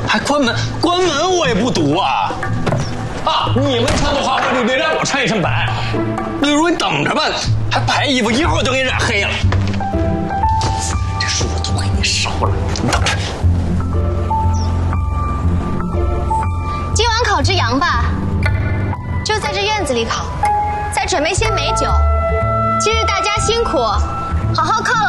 还关门？关门我也不读啊！啊，你们唱的花花绿绿，让我唱一身白。绿如你等着吧，还白衣服，一会儿就给你染黑了。这书我都给你烧了，你等着。 今晚烤只羊吧，就在这院子里烤，再准备些美酒。今日大家辛苦，好好犒劳。